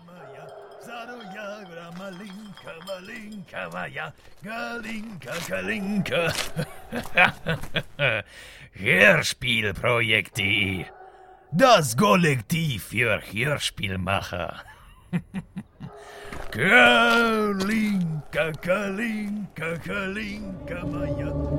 Galinka. Hörspielprojekt.de. Das Kollektiv für Hörspielmacher. Kalinka, Kalinka, Kalinka, Maja.